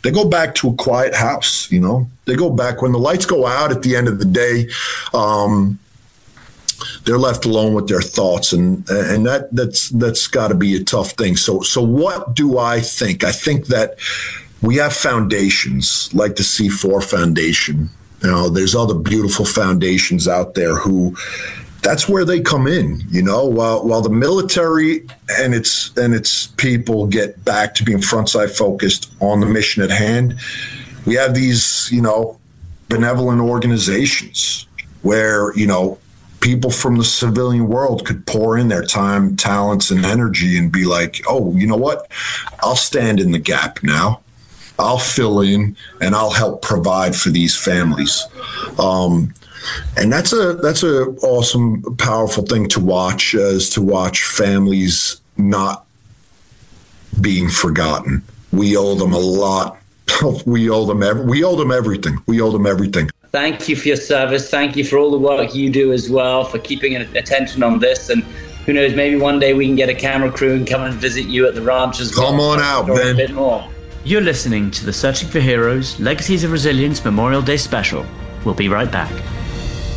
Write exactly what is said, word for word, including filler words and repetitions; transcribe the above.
they go back to a quiet house. You know, they go back when the lights go out at the end of the day. Um, they're left alone with their thoughts, and and that that's that's got to be a tough thing. So so what do I think? I think that we have foundations like the C four Foundation. You know, there's other beautiful foundations out there who, that's where they come in. You know, while while the military and its and its people get back to being frontside focused on the mission at hand, we have these, you know, benevolent organizations where, you know, people from the civilian world could pour in their time, talents, and energy and be like, oh, you know what? I'll stand in the gap now. I'll fill in and I'll help provide for these families. Um, and that's a that's a awesome, powerful thing to watch, uh, is to watch families not being forgotten. We owe them a lot. we owe them every, we owe them everything. We owe them everything. Thank you for your service. Thank you for all the work you do as well, for keeping attention on this. And who knows, maybe one day we can get a camera crew and come and visit you at the ranch as well. Come on out, Ben. A bit more. You're listening to the Searching for Heroes Legacies of Resilience Memorial Day special. We'll be right back.